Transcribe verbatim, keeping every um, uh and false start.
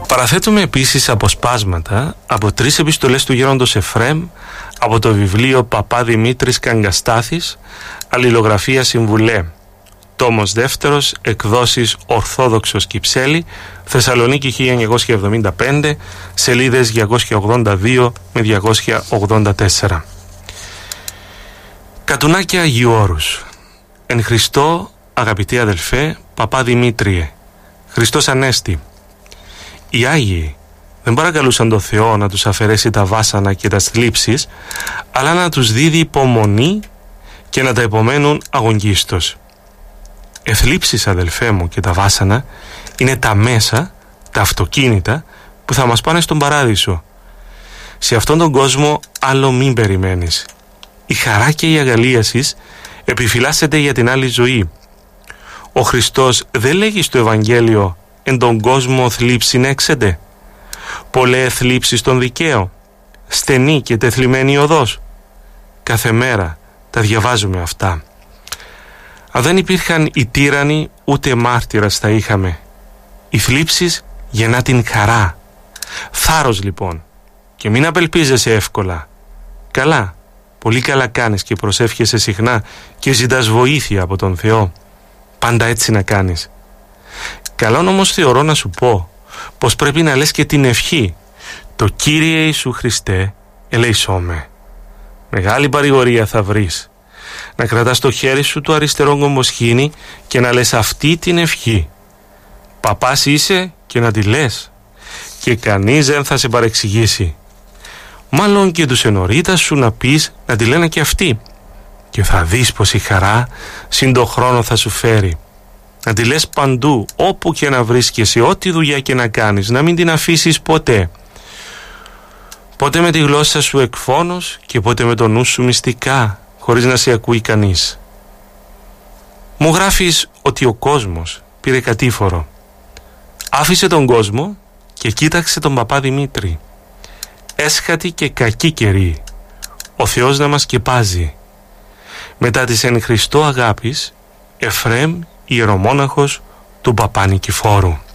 Παραθέτουμε επίσης αποσπάσματα από τρεις επιστολές του γέροντος Εφραίμ από το βιβλίο Παπά Δημήτρης Καγκαστάθης, αλληλογραφία Συμβουλέ, τόμος δεύτερος, εκδόσεις Ορθόδοξος Κυψέλη, Θεσσαλονίκη χίλια εννιακόσια εβδομήντα πέντε, σελίδες διακόσια ογδόντα δύο με διακόσια ογδόντα τέσσερα. Κατουνάκια Αγίου Όρους. Εν Χριστώ, αγαπητοί αδελφέ, Παπά Δημήτριε, Χριστός Ανέστη. Οι Άγιοι δεν παρακαλούσαν το Θεό να τους αφαιρέσει τα βάσανα και τα θλίψεις, αλλά να τους δίδει υπομονή και να τα επομένουν αγωνγίστως. Εθλίψεις, αδελφέ μου, και τα βάσανα είναι τα μέσα, τα αυτοκίνητα που θα μας πάνε στον παράδεισο. Σε αυτόν τον κόσμο άλλο μην περιμένεις. Η χαρά και η αγαλίασης επιφυλάσσεται για την άλλη ζωή. Ο Χριστός δεν λέγει στο Ευαγγέλιο «Εν τον κόσμο θλίψην έξεντε». Πολλέ θλίψεις τον δικαίο, στενή και τεθλιμμένη οδός. Κάθε μέρα τα διαβάζουμε αυτά. Αν δεν υπήρχαν οι τύρανοι, ούτε μάρτυρας θα είχαμε. Οι θλίψεις γεννά την χαρά. Θάρρος λοιπόν, και μην απελπίζεσαι εύκολα. Καλά, πολύ καλά κάνεις και προσεύχεσαι συχνά και ζητάς βοήθεια από τον Θεό. Πάντα έτσι να κάνεις. Καλόν όμως θεωρώ να σου πω πως πρέπει να λες και την ευχή «Το Κύριε Ιησού Χριστέ, ελέησόμαι». Μεγάλη παρηγορία θα βρεις. Να κρατάς το χέρι σου το αριστερό κομοσχήνι και να λες αυτή την ευχή. Παπάς είσαι και να τη λες, και κανείς δεν θα σε παρεξηγήσει. Μάλλον και τους ενορίτας σου να πεις να τη λένε και αυτοί, και θα δεις πως η χαρά συν το χρόνο θα σου φέρει. Να τη λες παντού, όπου και να βρίσκεσαι, ό,τι δουλειά και να κάνεις, να μην την αφήσεις ποτέ. Πότε με τη γλώσσα σου εκφώνως και πότε με το νου σου μυστικά, χωρίς να σε ακούει κανείς. Μου γράφεις ότι ο κόσμος πήρε κατήφορο. Άφησε τον κόσμο και κοίταξε τον Παπά Δημήτρη. Έσχατη και κακή καιρή. Ο Θεός να μας σκεπάζει. Μετά της εν Χριστώ αγάπης, Εφραίμ, ιερομόναχος του Παπά Νικηφόρου.